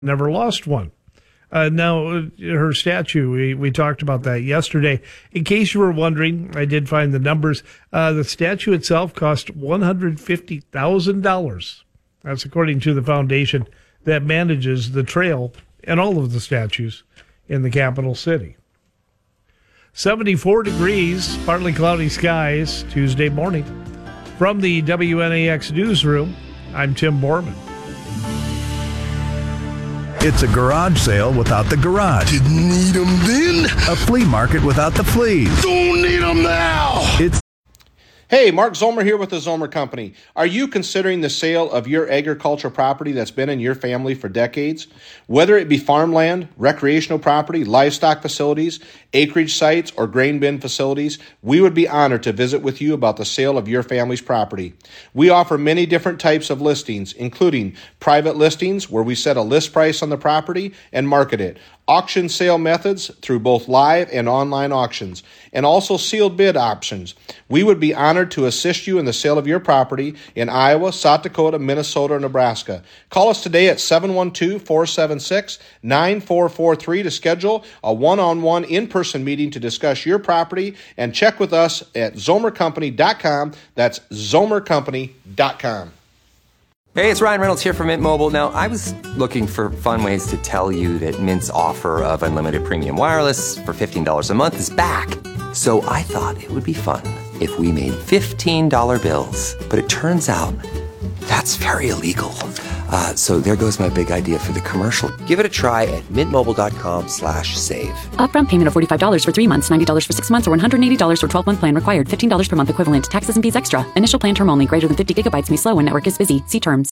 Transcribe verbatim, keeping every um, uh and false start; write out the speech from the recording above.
never lost one. Uh, now, uh, her statue, we, we talked about that yesterday. In case you were wondering, I did find the numbers. Uh, the statue itself cost one hundred fifty thousand dollars. That's according to the foundation that manages the trail and all of the statues in the capital city. seventy-four degrees, partly cloudy skies, Tuesday morning. From the W N A X newsroom, I'm Tim Borman. It's a garage sale without the garage. Didn't need them then. A flea market without the fleas. Don't need them now. It's Hey, Mark Zomer here with the Zomer Company. Are you considering the sale of your agricultural property that's been in your family for decades? Whether it be farmland, recreational property, livestock facilities, acreage sites, or grain bin facilities, we would be honored to visit with you about the sale of your family's property. We offer many different types of listings, including private listings where we set a list price on the property and market it, auction sale methods through both live and online auctions, and also sealed bid options. We would be honored to assist you in the sale of your property in Iowa, South Dakota, Minnesota, or Nebraska. Call us today at seven one two, four seven six, nine four four three to schedule a one-on-one in-person meeting to discuss your property, and check with us at zomer company dot com. That's zomer company dot com. Hey, it's Ryan Reynolds here from Mint Mobile. Now, I was looking for fun ways to tell you that Mint's offer of unlimited premium wireless for fifteen dollars a month is back. So I thought it would be fun if we made fifteen dollar bills. But it turns out that's very illegal. Uh, so there goes my big idea for the commercial. Give it a try at mintmobile.com slash save. Upfront payment of forty-five dollars for three months, ninety dollars for six months, or one hundred eighty dollars for twelve-month plan required. fifteen dollars per month equivalent. Taxes and fees extra. Initial plan term only. Greater than fifty gigabytes may slow when network is busy. See terms.